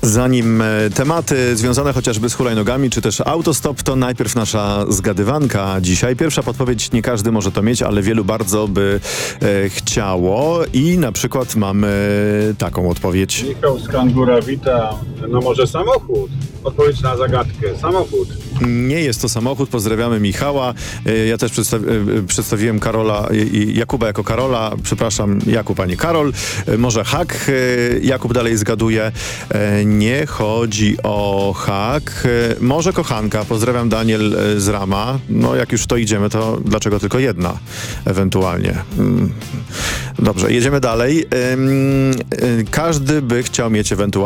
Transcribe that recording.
Zanim tematy związane chociażby z hulajnogami, czy też autostop, to najpierw nasza zgadywanka dzisiaj. Pierwsza podpowiedź, nie każdy może to mieć, ale wielu bardzo by chciało i na przykład mamy taką odpowiedź. Michał z Kangura, witam. No może samochód? Odpowiedź na zagadkę. Samochód. Nie jest to samochód, pozdrawiamy Michała. Ja też przedstawiłem Karola i Jakuba jako Karola. Przepraszam, Jakub, a nie Karol. Może hak. Jakub dalej zgaduje. Nie chodzi o hak. Może kochanka. Pozdrawiam, Daniel z Rama. No jak już to idziemy, to dlaczego tylko jedna? Ewentualnie. Dobrze, jedziemy dalej. Każdy by chciał mieć ewentualnie